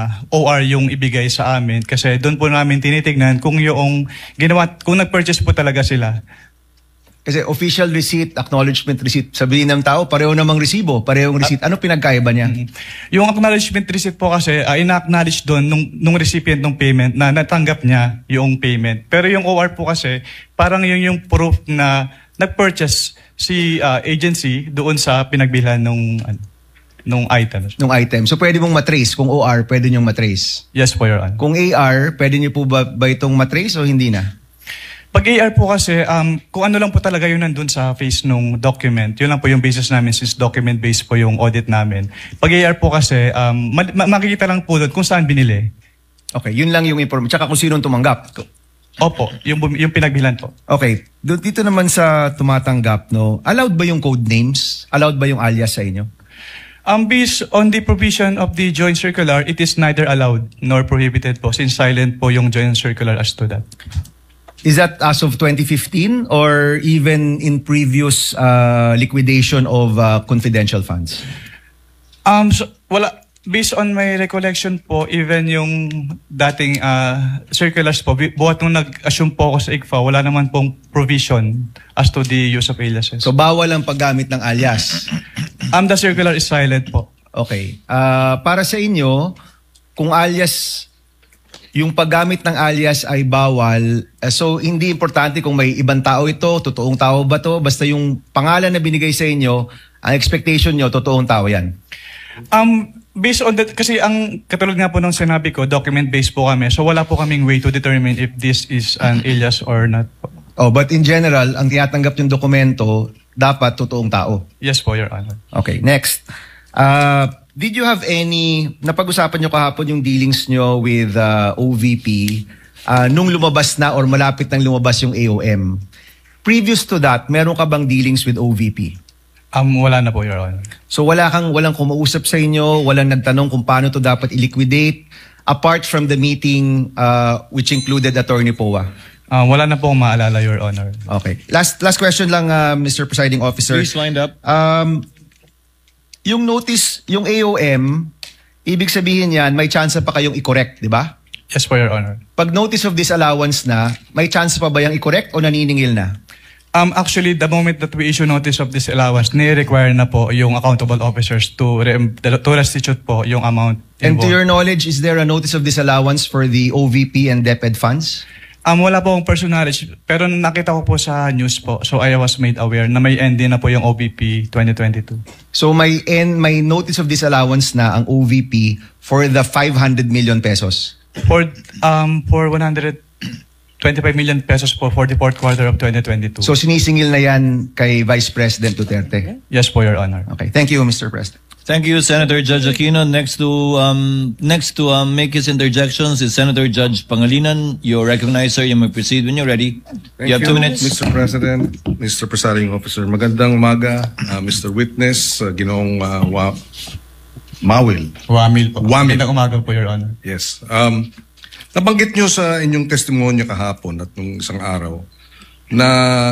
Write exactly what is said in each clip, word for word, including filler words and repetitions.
O R yung ibigay sa amin kasi doon po namin tinitignan kung yung ginawa, kung nag-purchase po talaga sila. Kasi official receipt, acknowledgement receipt, sabihin ng tao, pareho namang resibo, parehong receipt. Ano pinagkaiba niya? Mm-hmm. Yung acknowledgement receipt po kasi, uh, ina-acknowledge doon nung, nung recipient ng payment na natanggap niya yung payment. Pero yung O R po kasi, parang yun yung proof na nag-purchase si uh, agency doon sa pinagbilhan nung, uh, nung item. Nung item. So pwede mong matrace. Kung O R, pwede niyong matrace. Yes po, Your Honor. Kung A R, pwede niyo po ba, ba itong matrace o hindi na? Pag A R po kasi, um, kung ano lang po talaga yun nandun sa face nung document, yun lang po yung basis namin since document-based po yung audit namin. Pag A R po kasi, um, ma- ma- makikita lang po doon kung saan binili. Okay, yun lang yung information. Tsaka kung sino tumanggap. Opo, yung, yung pinagbilan po. Okay, doon dito naman sa tumatanggap, no, allowed ba yung code names? Allowed ba yung alias sa inyo? Um, based on the provision of the joint circular, it is neither allowed nor prohibited po since silent po yung joint circular as to that. Is that as of twenty fifteen or even in previous uh, liquidation of uh, confidential funds? Um, so, wala. Based on my recollection po, even yung dating uh, circulars po, buhat nung nag-assume po ako sa I C F A, wala naman pong provision as to the use of aliases. So bawal ang paggamit ng alias? Um, the circular is silent po. Okay. Uh, para sa inyo, kung alias... Yung paggamit ng alias ay bawal. Uh, so, hindi importante kung may ibang tao ito, totoong tao ba to? Basta yung pangalan na binigay sa inyo, ang expectation nyo, totoong tao yan. Um, based on that, kasi ang katulad nga po ng sinabi ko, document-based po kami. So, wala po kaming way to determine if this is an alias or not. Oh, but in general, ang tinatanggap yung dokumento, dapat totoong tao. Yes po, Your Honor. Okay, next. Uh, Did you have any, napag-usapan nyo kahapon yung dealings nyo with uh, O V P uh, nung lumabas na or malapit nang lumabas yung A O M? Previous to that, meron ka bang dealings with O V P? Um, wala na po, Your Honor. So wala kang, walang kumausap sa inyo, walang nagtanong kung paano to dapat i-liquidate, apart from the meeting uh, which included Attorney Poa? Uh, wala na po maalala, Your Honor. Okay. Last last question lang, uh, Mister Presiding Officer. Please wind up. Um, Yung notice, yung A O M, ibig sabihin yan, may chance pa kayong i-correct, di ba? Yes po, Your Honor. Pag notice of disallowance na, may chance pa ba yung i-correct o naniningil na? Um, actually, the moment that we issue notice of disallowance, ni-require na po yung accountable officers to, re- to restitute po yung amount involved. And to your knowledge, is there a notice of disallowance for the O V P and DepEd funds? Um, wala po akong personality, pero nakita ko po sa news po, so I was made aware na may end din na po yung O V P twenty twenty-two. So may end, may notice of disallowance na ang O V P for the five hundred million pesos? For, um, for one hundred twenty-five million pesos po for the fourth quarter of twenty twenty-two. So sinisingil na yan kay Vice President Duterte? Yes po, Your Honor. Okay, thank you, Mister President. Thank you, Senator Judge Aquino. Next to um, next to um, make his interjections is Senator Judge Pangilinan. You're recognized, sir. You may proceed when you're ready. Thank you have two minutes. Mister President, Mister Presiding Officer. Magandang umaga, uh, Mister Witness, uh, Ginoong uh, Wa Mawil. Wamil po. Wamil. Magandang umaga po, Your Honor. Yes. Um, nabanggit nyo sa inyong testimonya kahapon at nung isang araw na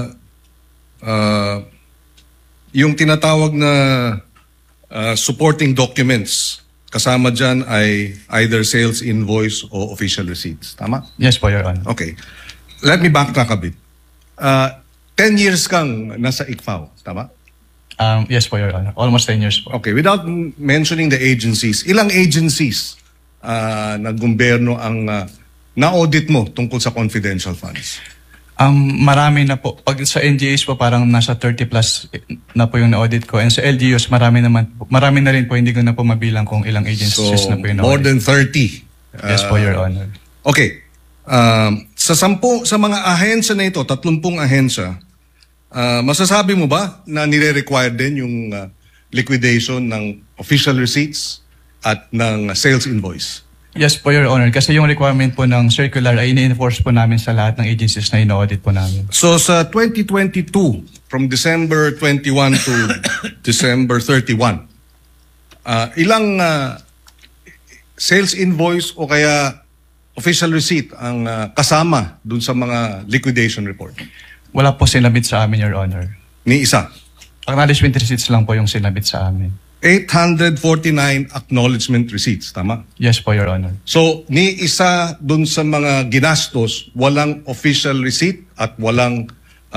uh, yung tinatawag na Uh, supporting documents, kasama dyan ay either sales invoice o official receipts. Tama? Yes po, Your Honor. Okay. Let me backtrack a bit. Uh, ten years kang nasa I C F A O. Tama? Um, yes po, Your Honor. Almost ten years po. Okay. Without mentioning the agencies, ilang agencies uh, na gobyerno ang uh, na-audit mo tungkol sa confidential funds? Um, marami na po. Pag sa N G As po, parang nasa thirty plus na po yung na-audit ko. And sa L G Us, marami naman po. Marami na rin po, hindi ko na po mabilang kung ilang agencies So, na po yung more na-audit. than thirty. Yes po, Your Honor. Okay. Um, sa sampu, sa mga ahensya na ito, tatlumpung ahensya, uh, masasabi mo ba na nire-require din yung uh, liquidation ng official receipts at ng sales invoice? Yes po, Your Honor. Kasi yung requirement po ng circular ay ini-enforce po namin sa lahat ng agencies na ina-audit po namin. So sa twenty twenty-two, from December twenty-one to December thirty-one, uh, ilang uh, sales invoice o kaya official receipt ang uh, kasama dun sa mga liquidation report? Wala po sinabit sa amin, Your Honor. Ni isa. Acknowledgement receipts lang po yung sinabit sa amin. eight hundred forty-nine acknowledgement receipts, tama? Yes po, Your Honor. So, ni isa dun sa mga ginastos, walang official receipt at walang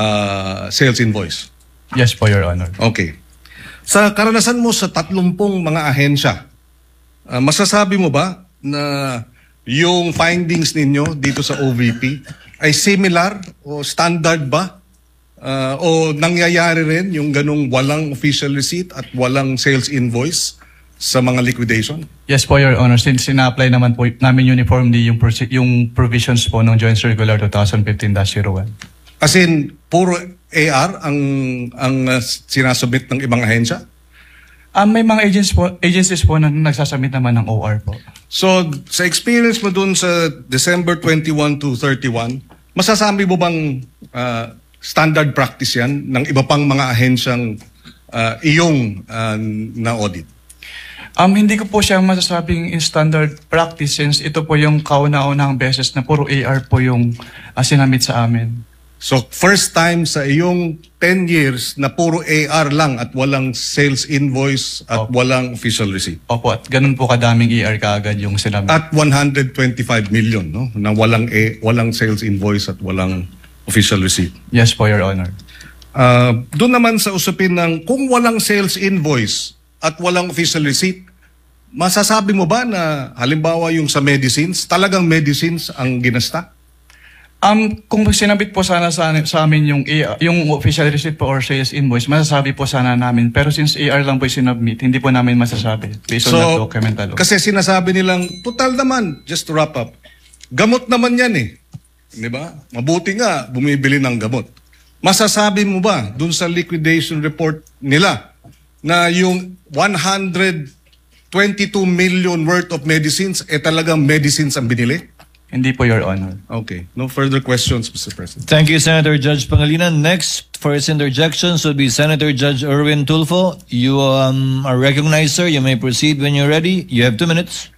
uh, sales invoice. Yes po, Your Honor. Okay. Sa karanasan mo sa tatlumpung mga ahensya, uh, masasabi mo ba na yung findings ninyo dito sa O V P ay similar o standard ba? Uh, o nangyayari rin yung ganung walang official receipt at walang sales invoice sa mga liquidation? Yes po, Your Honor. Since sina-apply naman po namin uniformly yung, proce- yung provisions po ng Joint Circular twenty fifteen dash zero one. As in, puro A R ang, ang uh, sinasubmit ng ibang ahensya? Um, may mga agents po, agencies po na nagsasubmit naman ng O R po. So, sa experience mo dun sa December twenty-one to thirty-one, masasabi mo bang uh, standard practice yan ng iba pang mga ahensyang uh, iyong uh, na-audit? Um, hindi ko po siya masasabing in standard practice since ito po yung kauna-unang beses na puro A R po yung uh, sinamit sa amin. So, first time sa iyong ten years na puro A R lang at walang sales invoice at Opo. walang official receipt. Opo, at ganun po kadaming A R kaagad yung sinamit. At one hundred twenty-five million, no? Na walang A, walang sales invoice at walang official receipt. Yes po, Your Honor. Uh, doon naman sa usapin ng kung walang sales invoice at walang official receipt, masasabi mo ba na halimbawa yung sa medicines, talagang medicines ang ginasta? Um, kung sinabit po sana sa, sa amin yung, A R, yung official receipt po or sales invoice, masasabi po sana namin. Pero since A R lang po yung sinubmit, hindi po namin masasabi based on that document alone. Kasi sinasabi nilang, total naman, just to wrap up, gamot naman yan eh. Di ba? Mabuti nga, bumibili ng gamot. Masasabi mo ba dun sa liquidation report nila na yung one hundred twenty-two million worth of medicines, eh talagang medicines ang binili? Hindi po, Your Honor. Okay. No further questions, Mister President. Thank you, Senator Judge Pangilinan. Next, for his interjections would be Senator Judge Erwin Tulfo. You um, are recognized, sir. You may proceed when you're ready. You have two minutes.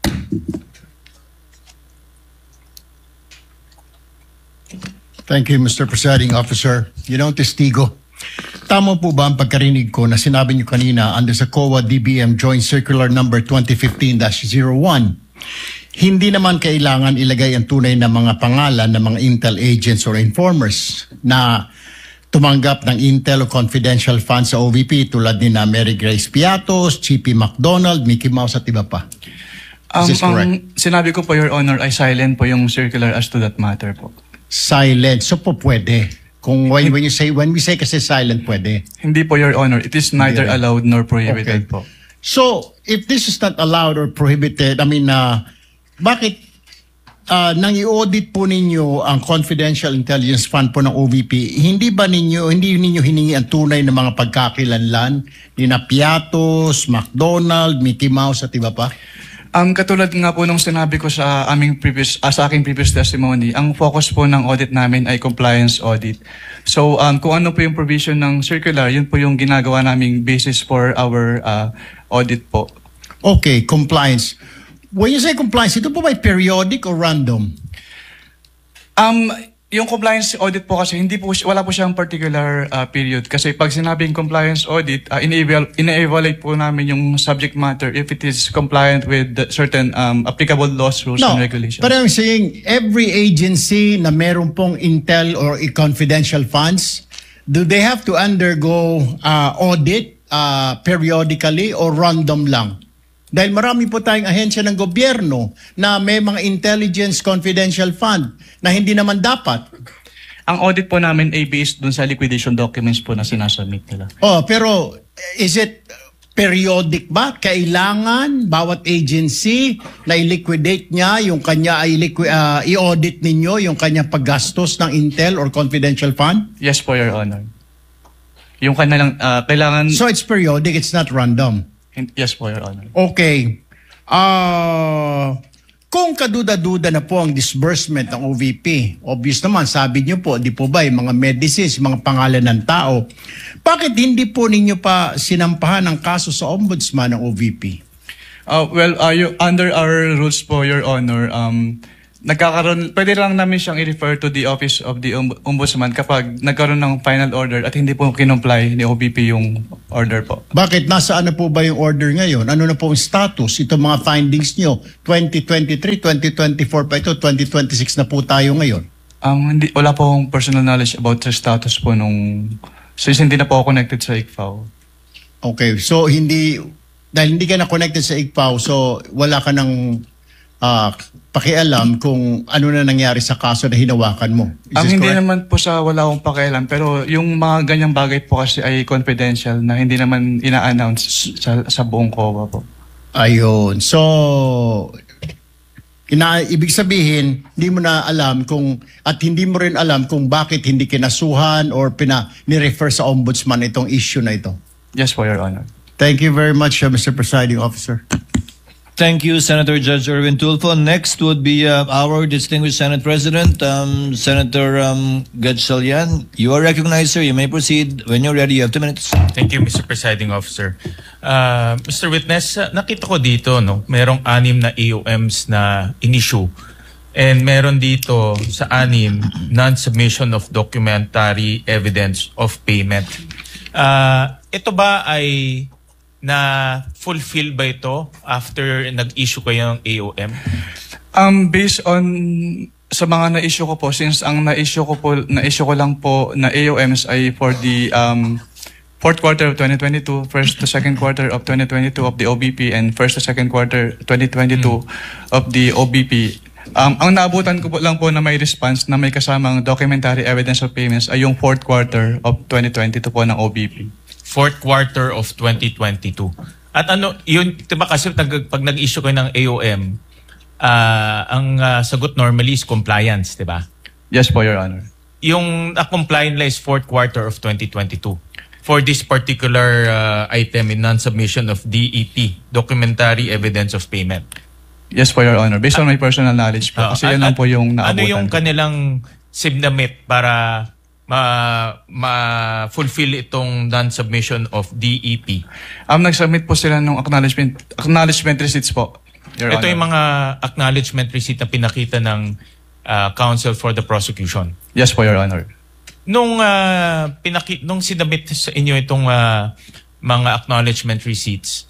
Thank you, Mister Presiding Officer. Ginoong testigo, tama po ba ang pagkarinig ko na sinabi niyo kanina under sa C O A D B M Joint Circular Number twenty fifteen dash zero one, hindi naman kailangan ilagay ang tunay na mga pangalan ng mga intel agents or informers na tumanggap ng intel o confidential funds sa O V P tulad ni na Mary Grace Piatos, G P McDonald, Mickey Mouse at iba pa? Um, Is this correct? ang sinabi ko po, Your Honor, ay silent po yung circular as to that matter po. Silent. So po pwede. Kung when, when you say when we say kasi silent, pwede. Hindi po, Your Honor. It is neither Hindi rin. allowed nor prohibited Okay. po. So, if this is not allowed or prohibited, I mean, uh, bakit uh, nang i-audit po ninyo ang confidential intelligence fund po ng O V P, hindi ba ninyo, hindi ninyo hiningi ang tunay na mga pagkakilanlan ni na Piatos, McDonald, Mickey Mouse at iba pa? Ang katulad nga po nung sinabi ko sa aming previous uh, sa aking previous testimony, ang focus po ng audit namin ay compliance audit. So um, kung ano po yung provision ng circular, yun po yung ginagawa naming basis for our uh, audit po. Okay, compliance. When you say compliance, ito po ba periodic or random? Um, yung compliance audit po kasi hindi po wala po siyang particular uh, period kasi pag sinabing compliance audit, uh, ine-eval- ine-evaluate po namin yung subject matter if it is compliant with the certain um, applicable laws, rules, and regulations. But I'm saying every agency na meron pong intel or confidential funds, do they have to undergo uh, audit uh, periodically or random lang? Dahil marami po tayong ahensya ng gobyerno na may mga intelligence confidential fund na hindi naman dapat. Ang audit po namin ay based dun sa liquidation documents po na sinasubmit nila. Oh, pero is it periodic ba? Kailangan bawat agency na i-liquidate niya yung kanya ay liqui- uh, i-audit ninyo yung kanya paggastos ng intel or confidential fund? Yes po, Your Honor. Yung kanilang, uh, kailangan... So it's periodic, it's not random. Yes po, Your Honor. Okay. Ah, kung kaduda-duda na po ang disbursement ng O V P, obvious naman, sabi niyo po, di po ba, yung mga medicines, mga pangalan ng tao, bakit hindi po ninyo pa sinampahan ang kaso sa ombudsman ng O V P? Uh, well, uh, you, under our rules po, Your Honor, um, nagkakaroon, pwede lang namin siyang i-refer to the Office of the Om- Ombudsman kapag nagkaroon ng final order at hindi po kinomply ni O B P yung order po. Bakit? Nasaan na po ba yung order ngayon? Ano na po ang status? Ito mga findings nyo, twenty twenty-three, twenty twenty-four pa ito, twenty twenty-six na po tayo ngayon. Um, hindi, wala po akong personal knowledge about sa status po nung, since hindi na po ako connected sa I C F A O. Okay, so hindi, dahil hindi ka na connected sa I C F A O, so wala ka ng ah, pakialam kung ano na nangyari sa kaso na hinawakan mo. Is Ang this hindi correct? naman po sa wala akong pakialam, pero yung mga ganyang bagay po kasi ay confidential na hindi naman ina-announce sa, sa buong C O A po. Ayun. So, ina ibig sabihin, hindi mo na alam kung, at hindi mo rin alam kung bakit hindi kinasuhan or pina, ni-refer sa ombudsman itong issue na ito. Yes po, Your Honor. Thank you very much, uh, Mister Presiding Officer. Thank you, Senator Judge Erwin Tulfo. Next would be uh, our distinguished Senate President, um, Senator um, Gatchalian. You are recognized, sir. You may proceed. When you're ready, you have two minutes. Thank you, Mister Presiding Officer. Uh, Mister Witness, uh, nakita ko dito, no, merong anim na A O Ms na in-issue. And meron dito sa anim, non-submission of documentary evidence of payment. Uh, ito ba ay na fulfill ba ito after nag-issue kayo ng A O M? Um, based on sa mga na-issue ko po, since ang na-issue ko po, na-issue ko lang po na A O Ms ay for the um, fourth quarter of twenty twenty-two, first to second quarter of twenty twenty-two of the O B P, and first to second quarter twenty twenty-two hmm. of the O B P. Um, ang naabutan ko po lang po na may response na may kasamang documentary evidence of payments ay yung fourth quarter of twenty twenty-two po ng O B P. Fourth quarter of twenty twenty-two. At ano, yun, diba kasi pag, pag nag-issue kayo ng A O M, uh, ang uh, sagot normally is compliance, diba? Yes po, Your Honor. Yung na-comply nila is fourth quarter of twenty twenty-two. For this particular uh, item in non-submission of D E P, documentary evidence of payment. Yes po, Your Honor. Based on my personal knowledge po. Uh, kasi yan lang po yung naabutan. Ano yung ko. kanilang submit para ma ma-fulfill itong non-submission of D E P? Um, nag-submit po sila ng acknowledgement acknowledgement receipts po, Your Ito Honor. yung mga acknowledgement receipt na pinakita ng uh, counsel for the prosecution. Yes po, Your Honor. Nung uh, pinaki nung sinabit sa inyo itong uh, mga acknowledgement receipts,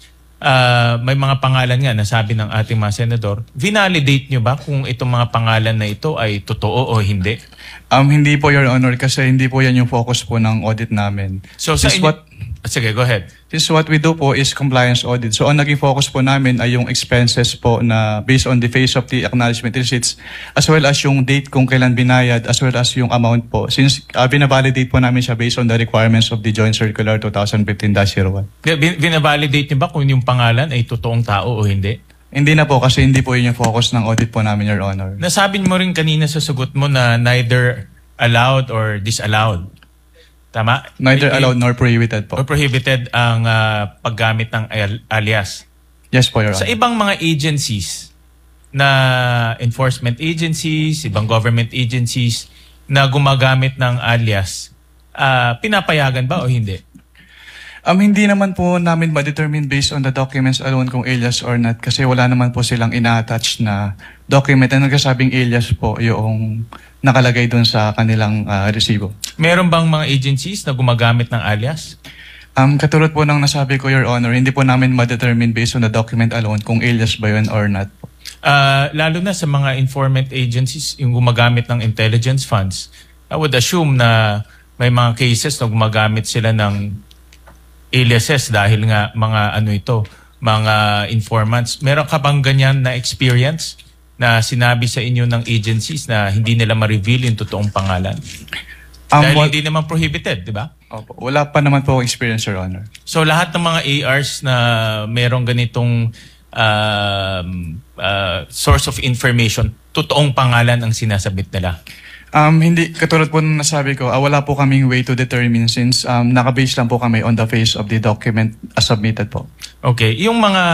uh, may mga pangalan nga nasabi ng ating mga senador. Vinalidate nyo ba kung itong mga pangalan na ito ay totoo o hindi? Um, hindi po, Your Honor, kasi hindi po yan yung focus po ng audit namin. So sa Since inyo, what, sige, go ahead. since what we do po is compliance audit. So ang naging focus po namin ay yung expenses po na based on the face of the acknowledgement receipts as well as yung date kung kailan binayad as well as yung amount po. Since uh, binavalidate po namin siya based on the requirements of the Joint Circular twenty fifteen dash zero one. Bin- Binavalidate nyo ba kung yung pangalan ay totoong tao o hindi? Hindi na po kasi hindi po yun yung focus ng audit po namin, Your Honor. Nasabi mo rin kanina sa sagot mo na neither allowed or disallowed. Tama? Neither I- allowed nor prohibited or po. prohibited ang uh, paggamit ng al- alias. Yes po, Your Sa Honor. ibang mga agencies na enforcement agencies, ibang government agencies na gumagamit ng alias, uh, pinapayagan ba o hindi? Um, hindi naman po namin ma-determine based on the documents alone kung alias or not kasi wala naman po silang ina-attach na document na nagsasabing alias po yung nakalagay doon sa kanilang uh, resibo. Meron bang mga agencies na gumagamit ng alias? Um, katulad po ng nasabi ko, Your Honor, hindi po namin ma-determine based on the document alone kung alias ba yun or not po. Uh, lalo na sa mga informant agencies, yung gumagamit ng intelligence funds, I would assume na may mga cases na gumagamit sila ng aliases dahil nga mga ano ito, mga informants. Meron ka bang ganyan na experience na sinabi sa inyo ng agencies na hindi nila ma-reveal yung totoong pangalan? Um, dahil wal- hindi naman prohibited, di ba? Opo, wala pa naman po akong experience, Your Honor. So lahat ng mga A Rs na merong ganitong um, uh, source of information, totoong pangalan ang sinasabit nila. Um, hindi, katulad po ng nasabi ko, ah, wala po kaming way to determine since um, nakabase lang po kami on the face of the document as submitted po. Okay, yung mga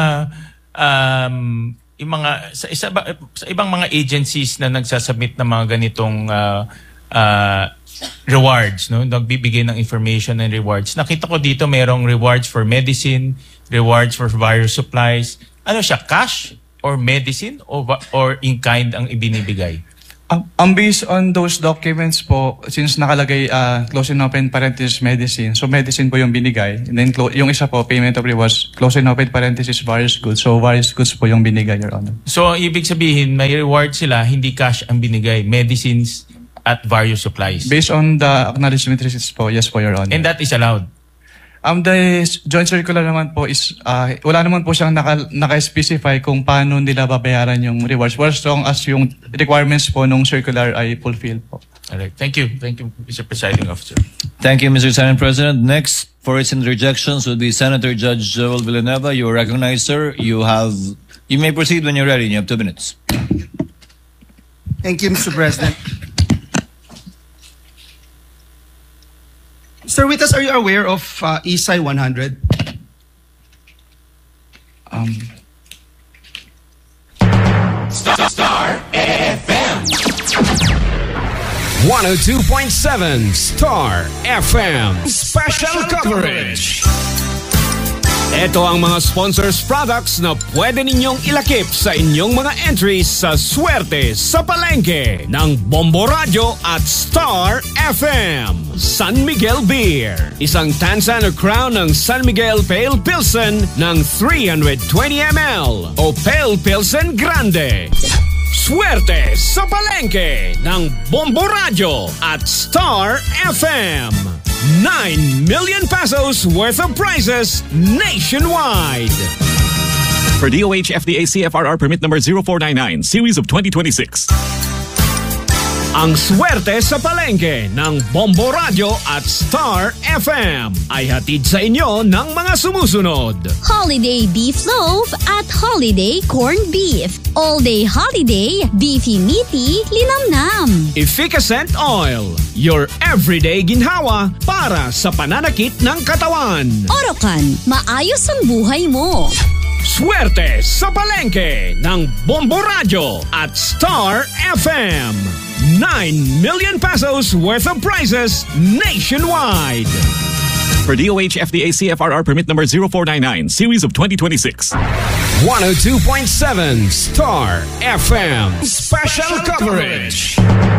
um, yung mga sa, isa, sa ibang mga agencies na nagsasubmit ng mga ganitong uh, uh, rewards, no, nagbibigay ng information and rewards. Nakita ko dito merong rewards for medicine, rewards for virus supplies. Ano siya, cash or medicine or, va- or in kind ang ibinibigay? Um, um, based on those documents po, since nakalagay uh, close and open parenthesis medicine, so medicine po yung binigay. And then clo- yung isa po, payment of rewards, close and open parenthesis various goods. So various goods po yung binigay, Your Honor. So, ang ibig sabihin, may reward sila, hindi cash ang binigay, medicines at various supplies. Based on the acknowledgement receipts po, yes po, Your Honor. And that is allowed. Um, the joint circular naman po is, uh, wala naman po siyang naka, naka-specify kung paano nila babayaran yung rewards. As long as yung requirements po nung circular ay fulfilled po. All right. Thank you. Thank you, Mister Presiding Officer. Thank you, Mister Senate President. Next, for its interjections would be Senator Judge Joel Villanueva. You are recognized, sir. You have, you may proceed when you're ready. You have two minutes. Thank you, Mister President. Sir Witness, are you aware of uh, E S I one hundred? Um, one oh two point seven Star F M Special Coverage. Ito ang mga sponsors products na pwede ninyong ilakip sa inyong mga entries sa Swerte sa Palengke ng Bombo Radio at Star F M. San Miguel Beer. Isang Tansan or Crown ng San Miguel Pale Pilsen ng three hundred twenty milliliters o Pale Pilsen Grande. Swerte sa Palengke ng Bombo Radio at Star F M. nine million pesos worth of prizes nationwide. For D O H F D A C F R R permit number zero four nine nine, series of twenty twenty-six. Ang Swerte sa Palengke ng Bombo Radio at Star F M ay hatid sa inyo ng mga sumusunod. Holiday Beef Loaf at Holiday Corned Beef. All-day holiday, beefy meaty, linamnam. Efficacent Oil, your everyday ginhawa para sa pananakit ng katawan. Orocan, maayos ang buhay mo. Swerte sa Palengke ng Bombo Radio at Star F M. nine million pesos worth of prizes nationwide. For D O H F D A C F R R permit number zero four nine nine, series of twenty twenty-six. one oh two point seven Star F M Special Coverage.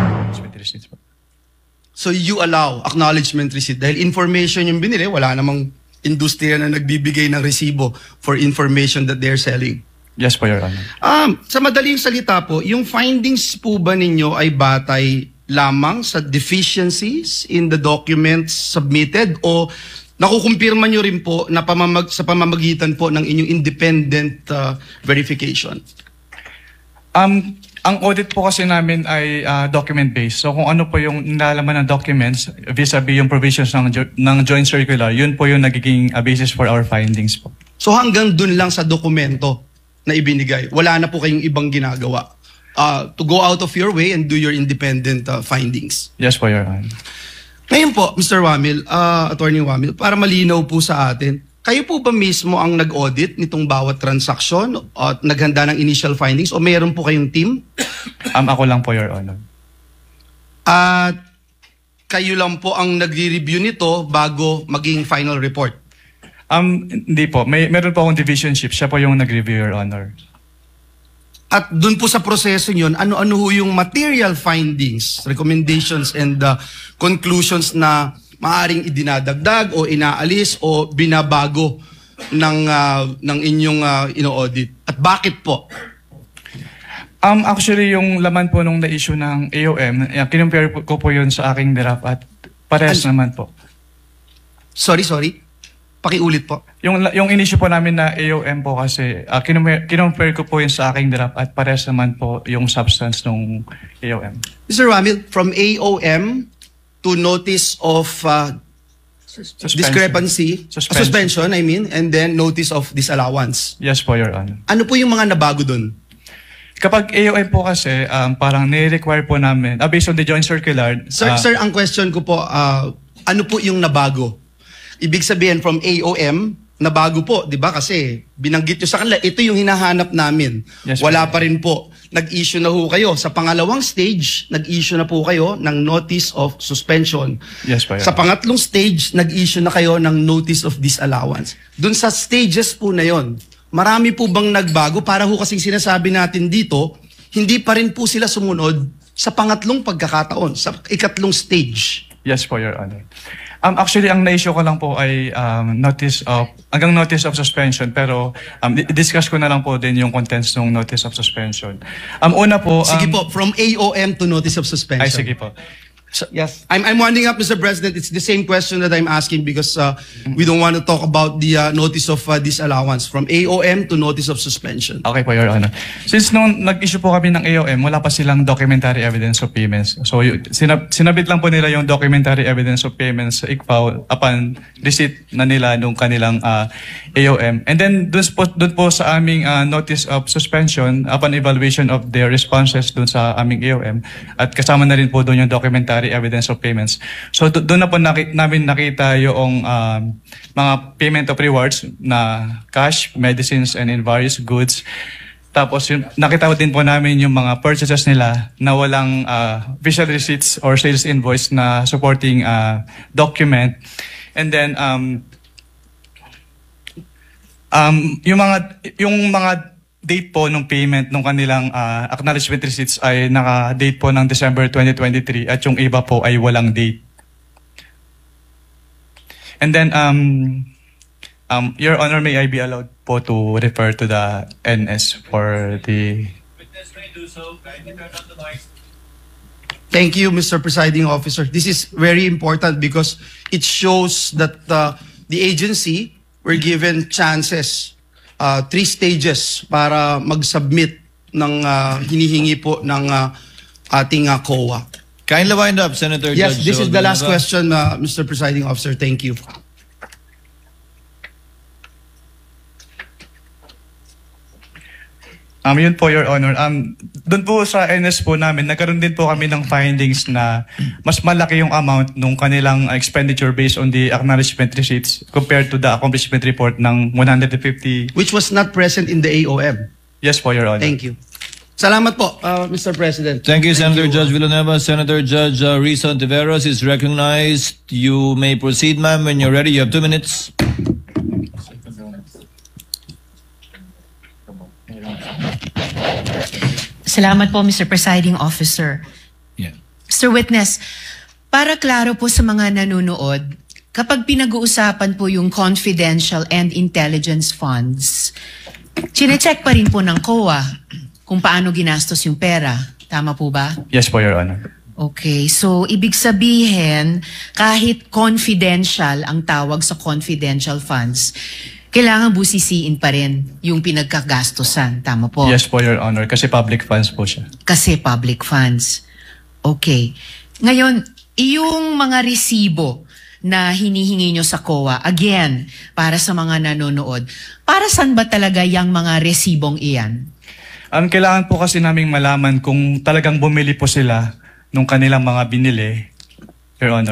So you allow acknowledgement receipt dahil information yung binili, wala namang industriya na nagbibigay ng resibo for information that they're selling. Yes po, Your Honor. Um, sa madaling salita po, yung findings po ba ninyo ay batay lamang sa deficiencies in the documents submitted o nakukumpirma nyo rin po na pamamag, sa pamamagitan po ng inyong independent uh, verification? Um, ang audit po kasi namin ay uh, document-based. So kung ano po yung nalalaman ng documents vis-a-vis yung provisions ng, jo- ng joint circular, yun po yung nagiging uh, basis for our findings po. So hanggang dun lang sa dokumento na ibinigay, wala na po kayong ibang ginagawa uh, to go out of your way and do your independent uh, findings? Yes po, Your Honor. Ngayon po, Mister Wamil, uh, Attorney Wamil, para malinaw po sa atin, kayo po ba mismo ang nag-audit nitong bawat transaksyon at naghanda ng initial findings o mayroon po kayong team? Um, ako lang po, Your Honor. At kayo lang po ang nagre-review nito bago maging final report? Um, hindi po. May, meron po akong divisionship. Siya po yung nag-review, Your Honor. At dun po sa proseso yun, ano-ano ho yung material findings, recommendations, and uh, conclusions na maaring idinadagdag o inaalis o binabago ng, uh, ng inyong uh, ino-audit? At bakit po? Um, actually, yung laman po nung na-issue ng A O M, uh, kinumpare ko po yun sa aking draft at parehas Al- naman po. Sorry, sorry. Pakiulit po. Yung, yung in-issue po namin na A O M po kasi, uh, kinumpare, kinumpare ko po yun sa aking draft at parehas naman po yung substance ng A O M. Mister Ramil, from A O M to notice of uh, Suspension. discrepancy, Suspension. uh, suspension, I mean, and then notice of disallowance. Yes po, Your Honor. Ano po yung mga nabago dun? Kapag A O M po kasi, um, parang nire-require po namin, uh, based on the joint circular. Sir, uh, sir, ang question ko po, uh, ano po yung nabago? Ibig sabihin from A O M, nabago po, di ba? Kasi binanggit nyo sa kanila, ito yung hinahanap namin. Yes, Wala ma'am. pa rin po. Nag-issue na ho kayo. Sa pangalawang stage, nag-issue na po kayo ng notice of suspension. Yes, po, Your Sa Honor. pangatlong stage, nag-issue na kayo ng notice of disallowance. Doon sa stages po na yon, marami po bang nagbago? Para ho kasing sinasabi natin dito, hindi pa rin po sila sumunod sa pangatlong pagkakataon, sa ikatlong stage. Yes po, Your Honor. Um, actually, ang na-issue ko lang po ay um, notice of, hanggang notice of suspension, pero um, discuss ko na lang po din yung contents ng notice of suspension. Um, una po... Um, Sige po, from A O M to notice of suspension. Ay, sige po. So, yes. I'm, I'm winding up, Mister President. It's the same question that I'm asking because uh, we don't want to talk about the uh, notice of uh, disallowance from A O M to notice of suspension. Okay po, Your Honor. Since nung nag-issue po kami ng A O M, wala pa silang documentary evidence of payments. So, y- sinab- sinabit lang po nila yung documentary evidence of payments sa I C F A O upon receipt na nila nung kanilang uh, A O M. And then, dun po, dun po sa aming uh, notice of suspension, upon evaluation of their responses dun sa aming A O M, at kasama na rin po dun yung documentary evidence of payments. So do- doon na po naki- namin nakita yung um, mga payment of rewards na cash, medicines, and in various goods. Tapos yun, nakita ko din po namin yung mga purchases nila na walang uh, official receipts or sales invoice na supporting uh, document. And then um, um, yung mga yung mga date po ng payment ng kanilang uh, acknowledgement receipts ay naka-date po ng December twenty twenty-three at yung iba po ay walang date. And then, um, um, Your Honor, may I be allowed po to refer to the N S for the... Thank you, Mister Presiding Officer. This is very important because it shows that uh, the agency were given chances, uh, three stages para mag-submit ng uh, hinihingi po ng uh, ating uh, C O A. Kindly wind up, Senator Yes, Judge this is the last Villanueva. question, uh, Mister Presiding Officer. Thank you. Um, yun po, Your Honor. Um, doon po sa N S po namin, nagkaroon din po kami ng findings na mas malaki yung amount nung kanilang expenditure based on the acknowledgement receipts compared to the accomplishment report ng one hundred fifty. Which was not present in the A O M. Yes po, Your Honor. Thank you. Salamat po, uh, Mister President. Thank you, Senator Judge Villanueva. Senator Judge uh, Risa Ontiveros is recognized. You may proceed, ma'am, when you're ready. You have two minutes. Salamat po, Mister Presiding Officer. Yeah. Mister Witness, para klaro po sa mga nanonood, kapag pinag-uusapan po yung confidential and intelligence funds, chinecheck pa rin po ng C O A kung paano ginastos yung pera. Tama po ba? Yes po, Your Honor. Okay, so ibig sabihin, kahit confidential ang tawag sa confidential funds, kailangan busisiin pa rin yung pinagkagastosan. Tama po? Yes po, Your Honor. Kasi public funds po siya. Kasi public funds. Okay. Ngayon, yung mga resibo na hinihingi nyo sa C O A, again, para sa mga nanonood, para saan ba talaga yung mga resibong iyan? Um, kailangan po kasi naming malaman kung talagang bumili po sila nung kanilang mga binili, Your Honor.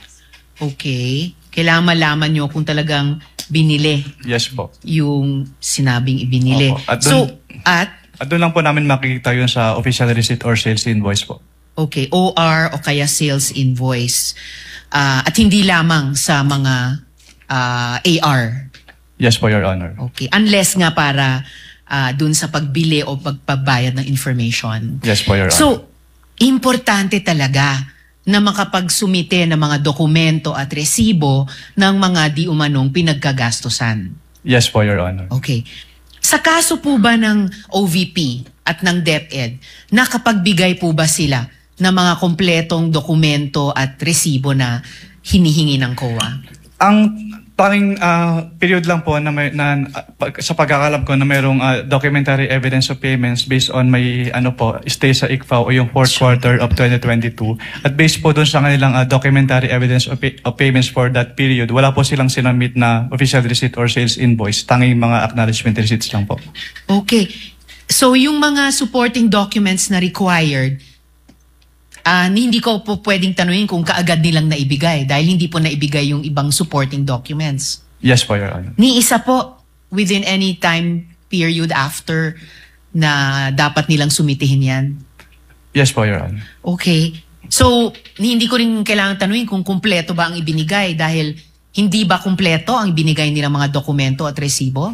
Okay. Kailangan malaman nyo kung talagang binili Yes po. yung sinabing ibinili. Opo. At So, dun- at, At doon lang po namin makikita yun sa official receipt or sales invoice po. okay, O R o kaya sales invoice. Ah, at hindi lamang sa mga ah, A R. Yes po, Your Honor. Okay. Unless nga para ah, dun sa pagbili o pagpabayad ng information. Yes po, Your Honor. So, importante talaga na makapagsumite ng mga dokumento at resibo ng mga di umanong pinagkagastosan. Yes po, Your Honor. Okay. Sa kaso po ba ng O V P at ng DepEd, nakapagbigay po ba sila ng mga kompletong dokumento at resibo na hinihingi ng C O A? Ang tanging ah, period lang po na, may, na ah, pag- sa pagkakalam ko na mayroong ah, documentary evidence of payments based on may ano po stay sa I C F A O o yung fourth quarter of twenty twenty-two at based po doon sa kanilang ah, documentary evidence of, pay- of payments for that period, wala po silang sinamit na official receipt or sales invoice, tanging mga acknowledgement receipts lang po. Okay. So yung mga supporting documents na required, ah, hindi ko po pwedeng tanungin kung kaagad nilang naibigay dahil hindi po naibigay yung ibang supporting documents. Yes po, Your Honor. Ni isa po within any time period after na dapat nilang sumitihin yan. Yes po, Your Honor. Okay. So, hindi ko rin kailangan tanungin kung kumpleto ba ang ibinigay dahil hindi ba kumpleto ang ibinigay nilang mga dokumento at resibo?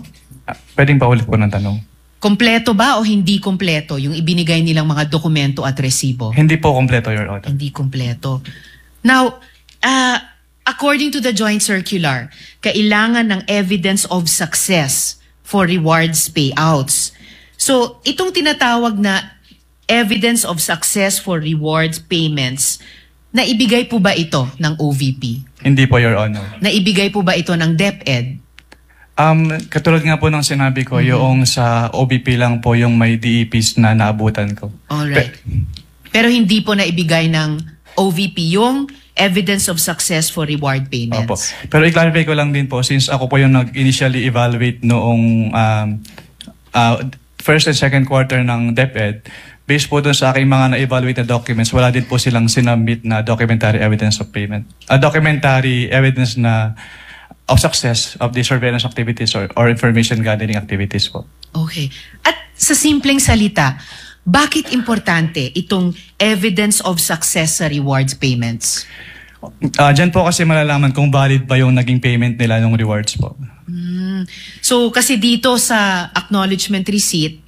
Ah, pwedeng pa ulit po ng tanong. Kompleto ba o hindi kompleto yung ibinigay nilang mga dokumento at resibo? Hindi po kompleto, Your Honor. Hindi kompleto. Now, uh, according to the joint circular, kailangan ng evidence of success for rewards payouts. So, itong tinatawag na evidence of success for rewards payments, naibigay po ba ito ng O V P? Hindi po, Your Honor. Naibigay po ba ito ng DepEd? Um, katulad nga po ng sinabi ko, Mm-hmm. yung sa O B P lang po yung may D E Ps na naabutan ko. Alright. Pero hindi po naibigay ng O V P yung evidence of success for reward payments. Opo. Pero i-clarify ko lang din po, since ako po yung nag-initially evaluate noong um, uh, first and second quarter ng DepEd, based po dun sa aking mga na-evaluate na documents, wala din po silang sinubmit na documentary evidence of payment. A documentary evidence na of success of the surveillance activities or, or information gathering activities po. Okay. At sa simpleng salita, bakit importante itong evidence of success sa rewards payments? Uh, Diyan po kasi malalaman kung valid ba yung naging payment nila ng rewards po. Hmm. So kasi dito sa acknowledgement receipt,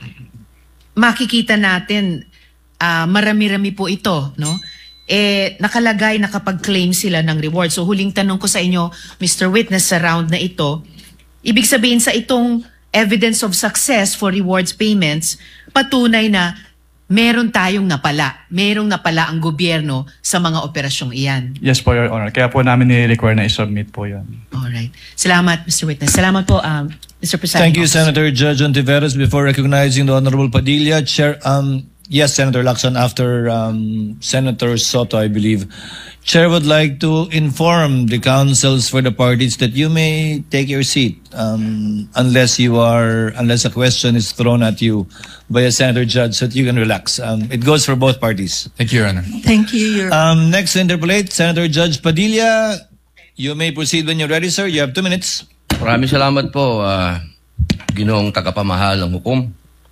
makikita natin uh, marami-rami po ito, no? Eh, nakalagay na kapag claim sila ng reward. So huling tanong ko sa inyo, Mister Witness, sa round na ito, ibig sabihin sa itong evidence of success for rewards payments, patunay na meron tayong napala. Merong napala ang gobyerno sa mga operasyong iyan. Yes po, Your Honor. Kaya po namin ni-require na i-submit po yun. Alright. Salamat, Mister Witness. Salamat po, um, Mister Presiding Thank you, Officer. Senator Judge Ontiveros. Before recognizing the Honorable Padilla, Chair, um, yes, Senator Lacson, after um, Senator Soto, I believe, Chair would like to inform the councils for the parties that you may take your seat um, unless you are, unless a question is thrown at you by a Senator Judge, so that you can relax. Um, it goes for both parties. Thank you, Your Honor. Thank you, Your Um, next to interpolate, Senator Judge Padilla. You may proceed when you're ready, sir. You have two minutes. Maraming salamat po, uh, Ginoong tagapamahal ng hukom.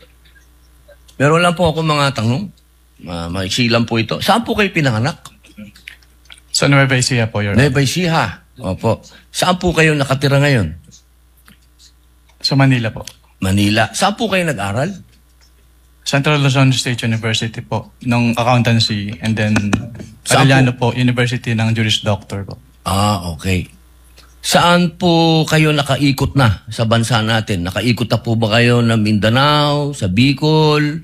Meron lang po ako mga tanong. Uh, maiksi lang po ito. Saan po kayo pinanganak? Sa Nueva Ecija po, Your Honor. Nueva Ecija. Opo. Saan po kayo nakatira ngayon? Sa Manila po. Manila. Saan po kayo nag-aral? Central Luzon State University po, ng accountancy, and then Saan Arellano po? University ng Juris Doctor po. Ah, okay. Saan po kayo nakaikot na sa bansa natin? Nakaikot na po ba kayo ng Mindanao, sa Bicol?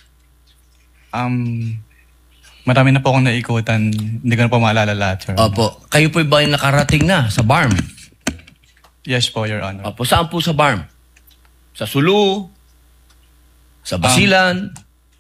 Um, marami na po akong naikutan. Hindi ko na po maalala lahat, Your Honor. Opo. Kayo po ba yung nakarating na sa B A R M? Yes po, Your Honor. Opo. Saan po sa B A R M? Sa Sulu? Sa Basilan?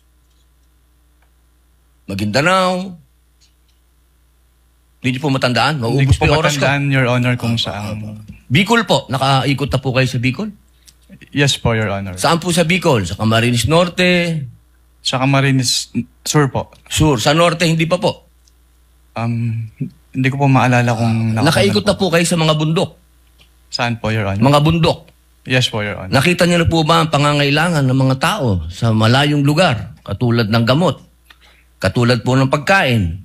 Maguindanao? Hindi niyo po matandaan? Hindi Maubos ko po po yung oras ko. matandaan, Your Honor, kung saan. Bicol po. Nakaikot na po kayo sa Bicol? Yes po, Your Honor. Saan po sa Bicol? Sa Camarines Norte? Sa Camarines Sur po. Sur. Sa Norte, hindi pa po. Um, hindi ko po maalala kung... Nakaikot na po kayo sa mga bundok? Saan po, Your Honor? Mga bundok? Yes po, Your Honor. Nakita niyo na po ba ang pangangailangan ng mga tao sa malayong lugar? Katulad ng gamot? Katulad po ng pagkain?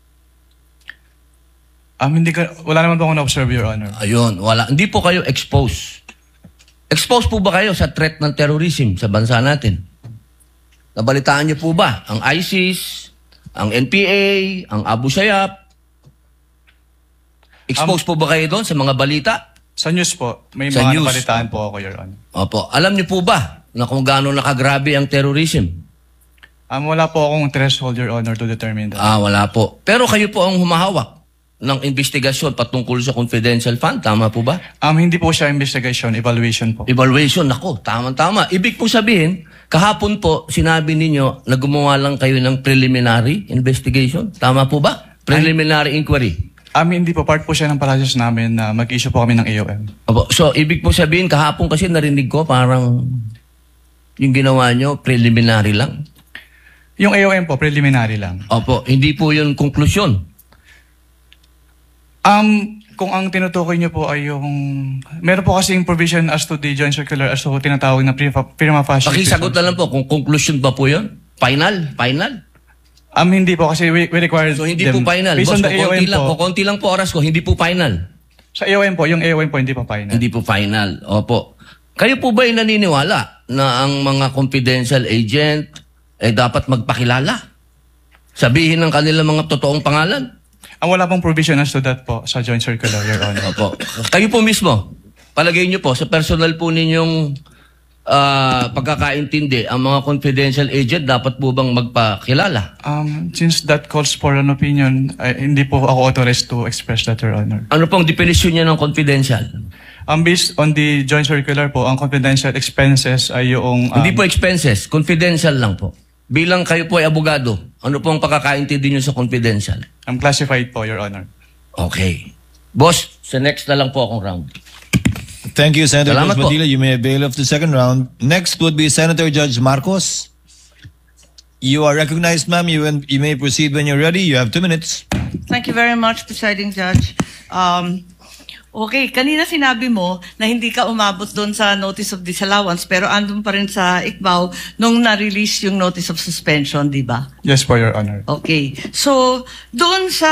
Um, hindi ka, wala naman po akong na-observe, Your Honor. Ayun, wala. Hindi po kayo exposed. Exposed po ba kayo sa threat ng terrorism sa bansa natin? Nabalitaan niyo po ba ang ISIS, ang N P A, ang Abu Sayyaf? Exposed um, po ba kayo doon sa mga balita? Sa news po, may Sa mga news. nabalitaan po ako, Your Honor. Opo. Alam niyo po ba na kung gaano nakagrabe ang terrorism? Um, wala po akong threshold, Your Honor, to determine that. Ah, wala po. Pero kayo po ang humahawak ng investigasyon patungkol sa confidential fund. Tama po ba? Um, hindi po siya investigation, evaluation po. Evaluation, nako, tama-tama. Ibig po sabihin, kahapon po, sinabi ninyo na gumawa lang kayo ng preliminary investigation. Tama po ba? Preliminary inquiry. Um, hindi po, part po siya ng process namin na mag-issue po kami ng A O M. Opo. So, ibig po sabihin, kahapon kasi narinig ko, parang yung ginawa nyo, preliminary lang. Yung A O M po, preliminary lang. Opo. Hindi po yun konklusyon. Um, kung ang tinutukoy niyo po ay yung... Meron po kasing provision as to the joint circular as to tinatawag na prima, prima facie. Pakisagot na lang po kung conclusion ba po yun? Final? Final? Um, hindi po kasi we, we require So, hindi them. po final. Based Boss, on the A O kukunti M lang, po. kukunti lang po oras ko, hindi po final. Sa A O M po, yung A O M po hindi po final. Hindi po final. Opo. Kayo po ba ay naniniwala na ang mga confidential agent ay dapat magpakilala? Sabihin ng kanilang mga totoong pangalan? Ang wala pong provision as to that po sa Joint Circular, Your Honor. Opo. Kayo po mismo, palagay niyo po, sa personal po ninyong uh, pagkakaintindi, ang mga confidential agent dapat po bang magpakilala? Um, since that calls for an opinion, ay, hindi po ako authorized to express that, Your Honor. Ano pong definition niya ng confidential? Um, based on the Joint Circular po, ang confidential expenses ay yung... Um, Hindi po expenses, confidential lang po. Bilang kayo po ay abogado, ano pong pagkakaintindi niyo sa confidential? I'm classified po, Your Honor. Okay. Boss, sa next na lang po akong round. Thank you, Senator Salamat Judge po. Padilla. You may avail of the second round. Next would be Senator Judge Marcos. You are recognized, ma'am. You, you may proceed when you're ready. You have two minutes. Thank you very much, Presiding Judge. Um, okay, kanina sinabi mo na hindi ka umabot doon sa notice of disallowance pero andun pa rin sa I C B A O nung na-release yung notice of suspension, di ba? Yes po, Your Honor. Okay. So, doon sa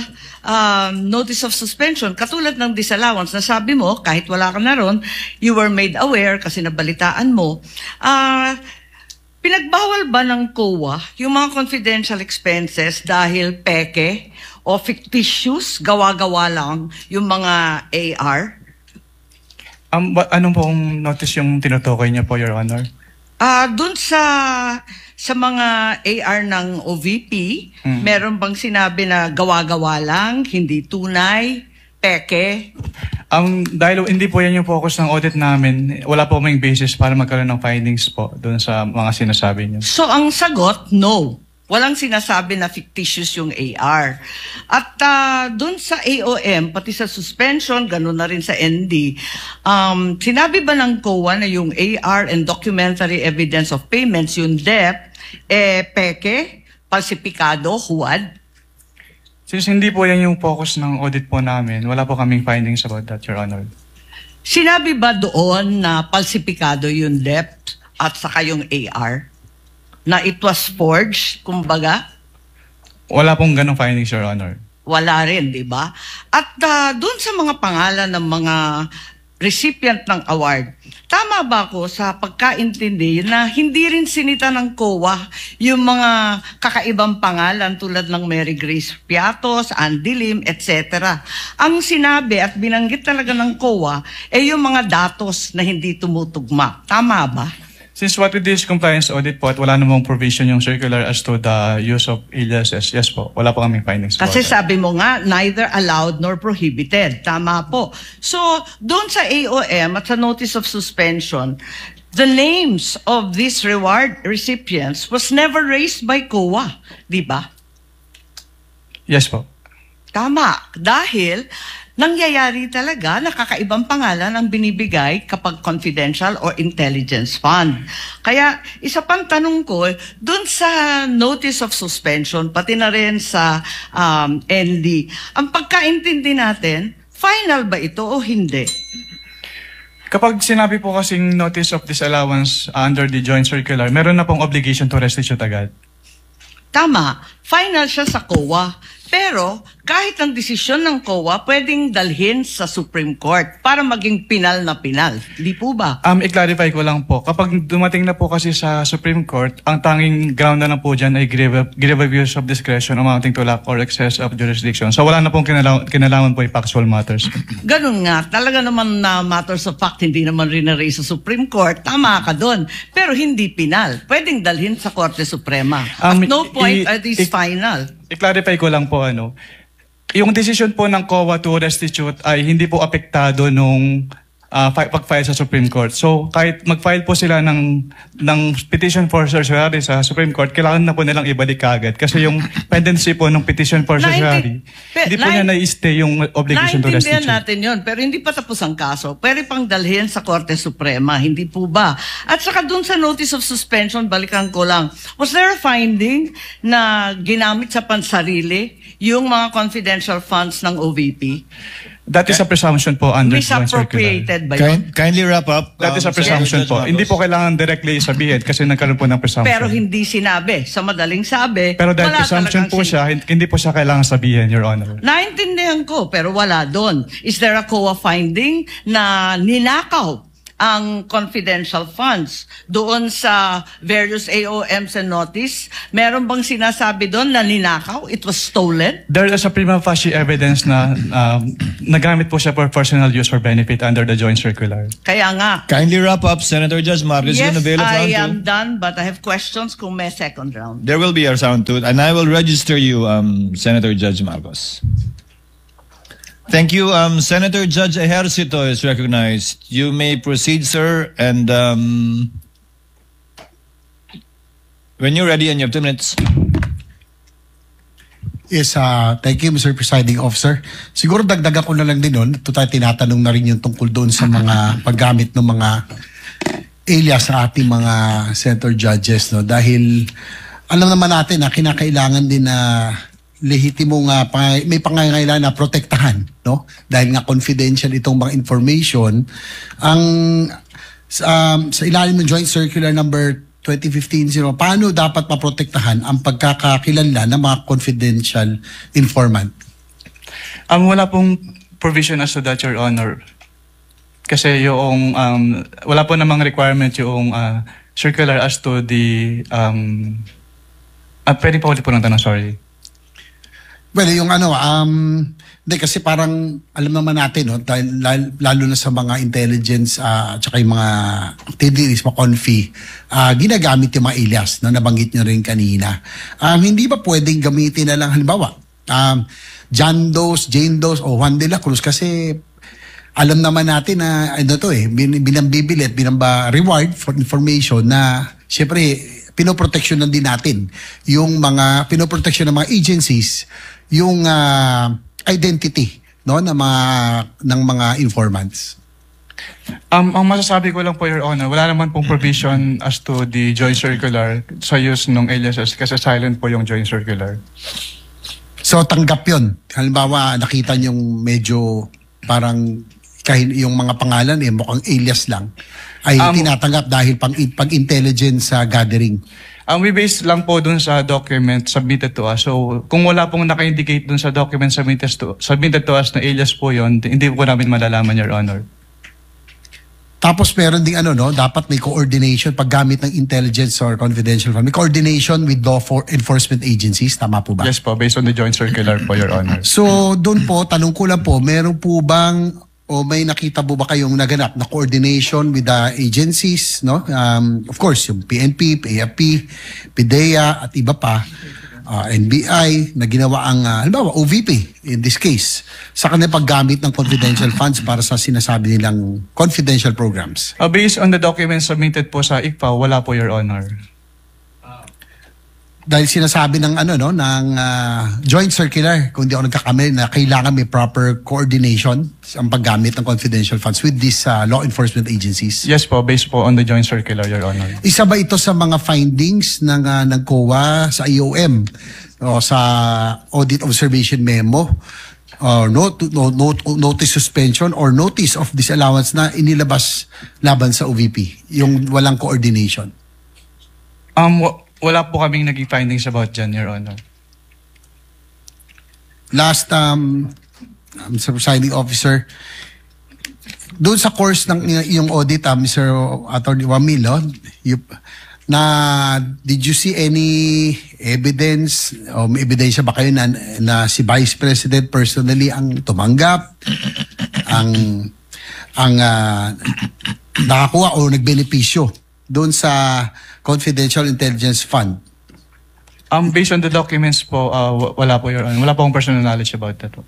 um, notice of suspension, katulad ng disallowance, na sabi mo, kahit wala ka na ron, you were made aware kasi nabalitaan mo, ah, uh, pinagbawal ba ng C O A yung mga confidential expenses dahil peke o fictitious, gawa-gawa lang yung mga A R? Um, ba, anong pong notice yung tinutukoy niya po, Your Honor? Ah, uh, dun sa sa mga A R ng O V P, mm-hmm. meron bang sinabi na gawa-gawa lang, hindi tunay, peke? Um, dahil hindi po yan yung focus ng audit namin, wala po may basis para magkaroon ng findings po doon sa mga sinasabi niyo. So ang sagot, no. Walang sinasabi na fictitious yung A R. At uh, doon sa A O M, pati sa suspension, ganun na rin sa N D, um, sinabi ba ng C O A na yung A R and documentary evidence of payments, yung D E P, eh, peke, falsipikado, huwad? Since hindi po yan yung focus ng audit po namin, wala po kaming findings about that, Your Honor. Sinabi ba doon na falsipikado yung D E P at saka yung A R? Na it was forged, kumbaga? Wala pong ganong findings, Your Honor. Wala rin, di ba? At uh, doon sa mga pangalan ng mga recipient ng award, tama ba ako sa pagkaintindi na hindi rin sinita ng C O A yung mga kakaibang pangalan tulad ng Mary Grace Piatos, Ann Dilim, et cetera. Ang sinabi at binanggit talaga ng C O A ay yung mga datos na hindi tumutugma. Tama ba? Since what we do is compliance audit po at wala namang provision yung circular as to the use of aliases, yes po, wala po kaming findings. Kasi sabi mo nga, neither allowed nor prohibited. Tama po. So, doon sa A O M at sa notice of suspension, the names of these reward recipients was never raised by C O A. Di ba? Yes po. Tama. Dahil nangyayari talaga na kakaibang pangalan ang binibigay kapag confidential or intelligence fund. Kaya isa pang tanong ko, dun sa notice of suspension, pati na rin sa um, N D, ang pagkaintindi natin, final ba ito o hindi? Kapag sinabi po kasing notice of disallowance uh, under the joint circular, meron na pong obligation to restitute agad. Tama, final siya sa C O A. Pero kahit ang desisyon ng C O A, pwedeng dalhin sa Supreme Court para maging pinal na pinal. Di po ba? Um, i-clarify ko lang po. Kapag dumating na po kasi sa Supreme Court, ang tanging ground na lang po dyan ay grave, grave abuse of discretion amounting to lack or excess of jurisdiction. So wala na pong kinalaman, kinalaman po yung factual matters. Ganun nga. Talaga naman na matters of fact, hindi naman rin na-raise sa Supreme Court. Tama ka doon. Pero hindi pinal. Pwedeng dalhin sa Korte Suprema. At Um, no point i- are these i- final. I-clarify ko lang po ano. Yung decision po ng C O A to restitute ay hindi po apektado nung uh, fi- pag-file sa Supreme Court. So kahit mag-file po sila ng ng petition for certiorari sa Supreme Court, kailangan na po nilang ibalik kaagad kasi yung pendency po ng petition for certiorari, Pe- hindi po niya nain- na-stay yung obligation to Naintindihan restitute. natin yon, pero hindi pa tapos ang kaso. Pwede pang dalhin sa Korte Suprema, hindi po ba? At saka dun sa notice of suspension, balikan ko lang, was there a finding na ginamit sa pansarili yung mga confidential funds ng O V P? That is a presumption po under joint circular. Misappropriated ba yun? Kind, kindly wrap up. That is a um, presumption Senator po. Judge Hindi po Marcos. kailangan directly sabihin kasi nagkaroon po ng presumption. Pero hindi sinabi. Sa madaling sabi, Pero dahil wala presumption talagang po sin- siya, hindi po siya kailangan sabihin, Your Honor. Naintindihan ko, pero wala doon. Is there a C O A finding na ninakaw ang confidential funds. Doon sa various A O Ms and notice, meron bang sinasabi doon na ninakaw? It was stolen? There is a prima facie evidence na um, nagamit po siya for personal use or benefit under the joint circular. Kaya nga. Kindly wrap up, Senator Judge Marcos. Yes, you avail of I round am two? done, but I have questions kung may second round. There will be a round two, and I will register you, um, Senator Judge Marcos. Thank you. Um, Senator Judge Ejercito is recognized. You may proceed, sir. And um, when you're ready, and you have two minutes. Yes, uh, thank you, Mister Presiding Officer. Siguro dagdagan ko na lang din nun. Ito tayo tinatanong na rin yung tungkol doon sa mga paggamit ng mga alias sa ating mga senator judges. No? Dahil alam naman natin na kinakailangan din na lehitimo nga, may pangangailangan na protektahan, no? Dahil nga confidential itong mga information. Ang um, sa ilalim ng Joint Circular number twenty fifteen zero, paano dapat maprotektahan ang pagkakakilanlan ng mga confidential informant? Um, wala pong provision as to that, Your Honor. Kasi yung, um, wala po namang requirement yung uh, circular as to the, um, uh, pwede pa ulit po ng tanong, sorry. Well, yung ano, um, hindi kasi parang alam naman natin, no, dahil, lalo na sa mga intelligence uh, at saka yung mga activities, mga confi, uh, ginagamit yung mga alias na nabanggit nyo rin kanina. Um, hindi ba pwedeng gamitin na lang, halimbawa, um, John Does, Jane Does, o Juan de la Cruz kasi alam naman natin na ano to eh, bin, binambibilit, binamba reward for information na syempre pinoproteksyonan din natin yung mga pinoproteksyon ng mga agencies yung uh, identity no ng mga ng mga informants. Um, ang masasabi ko lang po, Your Honor, wala naman pong provision as to the joint circular sa use ng aliases kasi silent po yung joint circular. So tanggap yun. Halimbawa nakita niyong medyo parang kahit yung mga pangalan eh mukhang alias lang ay um, tinatanggap dahil pang pag intelligence uh, gathering. Um, we base lang po dun sa document submitted to us. So, kung wala pong naka-indicate dun sa document submitted to, submitted to us na alias po yun, hindi po namin malalaman, Your Honor. Tapos meron ding ano, no? Dapat may coordination paggamit ng intelligence or confidential fund. May coordination with law for enforcement agencies. Tama po ba? Yes po, based on the joint circular po, Your Honor. So, doon po, tanong ko lang po, meron po bang o may nakita po ba kayong naganap na coordination with the agencies, no? Um, of course, yung P N P, P A P, PIDEA, at iba pa, uh, N B I, na ginawa ang, uh, halimbawa, O V P, in this case, sa kanilang paggamit ng confidential funds para sa sinasabi nilang confidential programs. Uh, based on the documents submitted po sa I C P A, wala po, Your Honor. Dahil sinasabi ng ano no ng uh, joint circular kung di ako nagkakamali na kailangan may proper coordination ang paggamit ng confidential funds with these uh, law enforcement agencies. Yes po, based po on the joint circular, Your Honor. Isa ba ito sa mga findings ng uh, ng C O A sa I O M o sa audit observation memo or note, no, note, notice suspension or notice of disallowance na inilabas laban sa O V P, yung walang coordination? Um Wala po kaming naging findings about dyan, Your Honor. Last, um, Mister Presiding Officer, doon sa course ng iyong audit, uh, Mister Attorney Wamil, no, you, na did you see any evidence o may ebidensya ba kayo na, na si Vice President personally ang tumanggap, ang ang uh, nakakuha o nagbenepisyo doon sa Confidential Intelligence Fund? Um, based on the documents po, uh, wala po, Your Honor. Wala po akong personal knowledge about that po.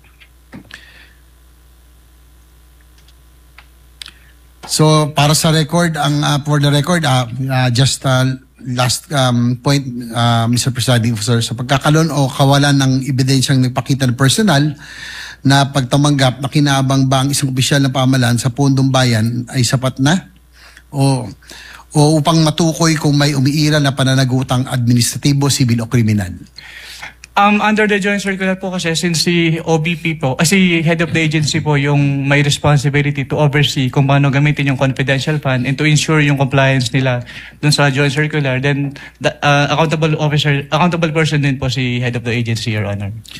So, para sa record, ang uh, for the record, uh, uh, just uh, last um, point, uh, Mister Presiding Officer, sa pagkakaroon o kawalan ng ebidensyang nagpakita ng personal na pagtamanggap na kinabang ba ang isang opisyal ng pamahalaan sa pundong bayan ay sapat na? O o upang matukoy kung may umiiral na pananagutang administratibo, sibil o kriminal? Um, under the joint circular po kasi, since si O B P po, uh, si head of the agency po yung may responsibility to oversee kung paano gamitin yung confidential fund and to ensure yung compliance nila dun sa joint circular, then the uh, accountable officer, accountable person din po si head of the agency, Your Honor.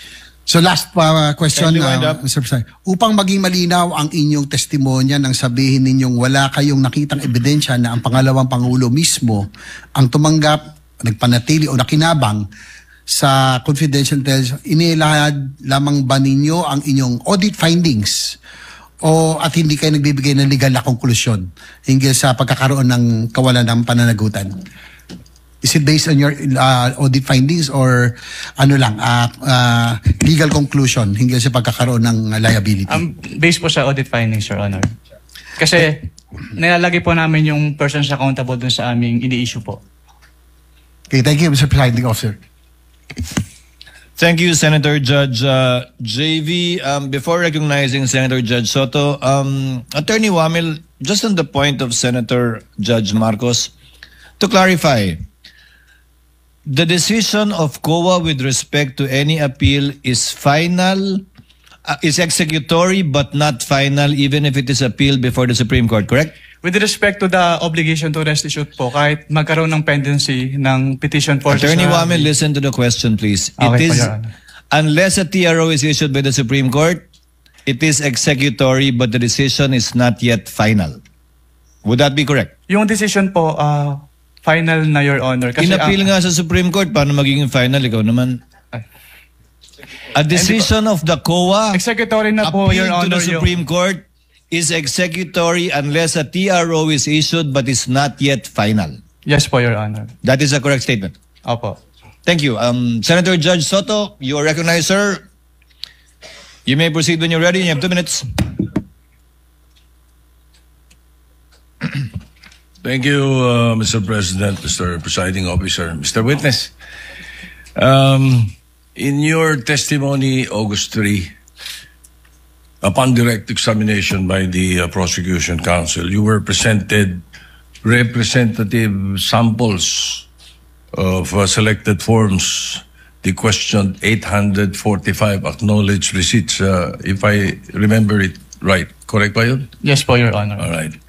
So last uh, question, Kindly wind uh, up. Mister President. Upang maging malinaw ang inyong testimonya nang sabihin ninyong wala kayong nakitang ebidensya na ang pangalawang Pangulo mismo ang tumanggap, nagpanatili o nakinabang sa confidential intelligence, inilahad lamang ba ninyo ang inyong audit findings o at hindi kayo nagbibigay ng legal na konklusyon hinggil sa pagkakaroon ng kawalan ng pananagutan? Is it based on your uh, audit findings or ano lang, uh, uh, legal conclusion hinggil sa pagkakaroon ng liability? Um, based po sa audit findings, Your Honor. Kasi nilalagay po namin yung persons accountable dun sa aming ini-issue po. Okay, thank you, Mister Presiding Officer. Thank you, Senator Judge uh, J V. Um, before recognizing Senator Judge Soto, um, Attorney Wamil, just on the point of Senator Judge Marcos, to clarify, the decision of C O A with respect to any appeal is final, uh, is executory but not final even if it is appealed before the Supreme Court, correct? With respect to the obligation to restitute po, kahit magkaroon ng pendency ng petition for... Attorney sa- Wamil, listen to the question, please. Okay It po, is, Your Honor. unless a T R O is issued by the Supreme Court, it is executory but the decision is not yet final. Would that be correct? Yung decision po, uh, final na, Your Honor. Kasi In-appeal ang- nga sa Supreme Court, paano magiging final? Ikaw naman. A decision of the C O A executory na po, Your appealed to Honor. the Supreme Court is executory unless a T R O is issued but is not yet final. Yes po, Your Honor. That is a correct statement. Opo. Thank you. Um, Senator Judge Soto, you are recognized, sir. You may proceed when you're ready. You have two minutes. Thank you, uh, Mister President, Mister Presiding Officer, Mister Witness. Um, in your testimony, August third, upon direct examination by the uh, Prosecution Counsel, you were presented representative samples of uh, selected forms, the question eight hundred forty-five acknowledged receipts, uh, if I remember it right. Correct ba yun? Yes po, Your Honor. All right.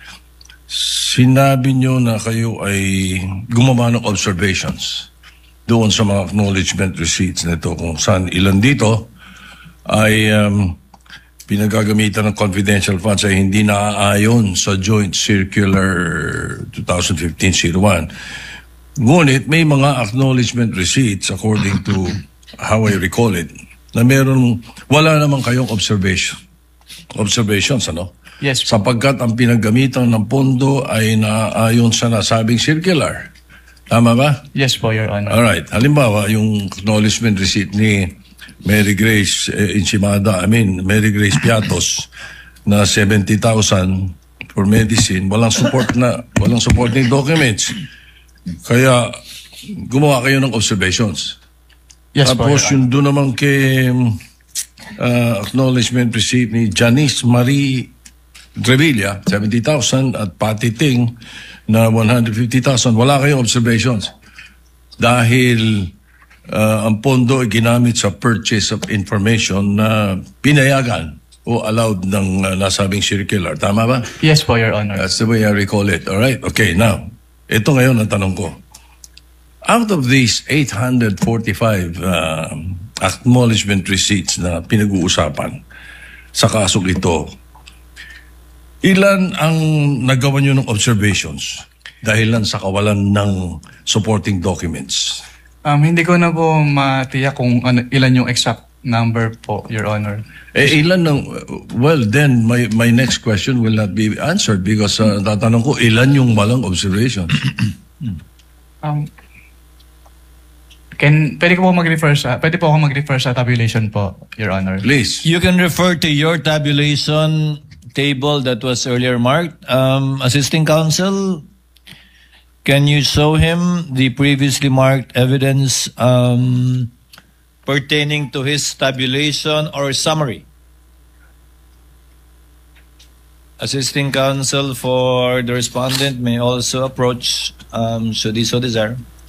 Sinabi nyo na kayo ay gumawa ng observations doon sa mga acknowledgement receipts nito kung saan ilan dito ay um, pinagagamitan ng confidential funds ay hindi naaayon sa Joint Circular twenty fifteen oh one. Ngunit may mga acknowledgement receipts according to how I recall it na meron, wala naman kayong observation. Observations, ano? Yes. Sapagkat ang pinaggamitan ng pondo ay naaayon sa nasabing circular. Tama ba? Yes po, Your Honor. Alright. Halimbawa, yung acknowledgement receipt ni Mary Grace eh, Inchimada, I mean, Mary Grace Piatos na seventy thousand for medicine, walang support na, walang supporting documents. Kaya, gumawa kayo ng observations. Yes po, Tapos, Your yung doon naman kay uh, acknowledgement receipt ni Janice Marie Revilla, seventy thousand, at Patty Ting na one hundred fifty thousand, wala kayong observations. Dahil uh, ang pondo ay ginamit sa purchase of information na pinayagan o allowed ng uh, nasabing circular. Tama ba? Yes po, Your Honor. That's the way I recall it. All right. Okay, now, ito ngayon ang tanong ko. Out of these eight hundred forty-five uh, acknowledgement receipts na pinag-uusapan sa kasong ito, ilan ang nagawa nyo ng observations dahilan sa kawalan ng supporting documents? Um, hindi ko na po matiyak kung ano, ilan yung exact number po, Your Honor. Eh, ilan ng, well, then, my, my next question will not be answered because uh, tatanong ko, ilan yung walang observations? Um, can, pwede ko po mag-refer sa, pwede po ako mag-refer sa tabulation po, Your Honor. Please. You can refer to your tabulation table that was earlier marked. Um, Assisting Counsel, can you show him the previously marked evidence um, pertaining to his tabulation or summary? Assisting Counsel for the respondent may also approach, um, should he so desire.